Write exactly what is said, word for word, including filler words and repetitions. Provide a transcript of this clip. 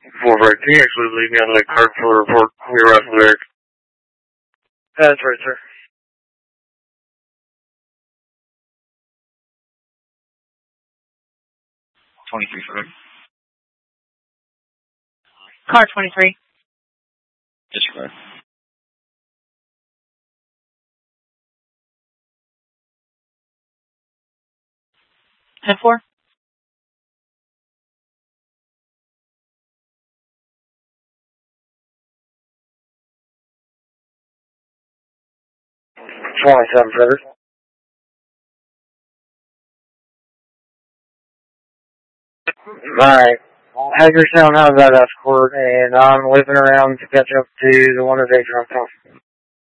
four right, can you actually leave me on the card for the report? Clear out there. That's right, sir. twenty-three, correct? Car twenty-three. Disregard. ten four. twenty-seven, Trevor. Alright. Have your sound out of that escort, and I'm whipping around to catch up to the one at Adrian.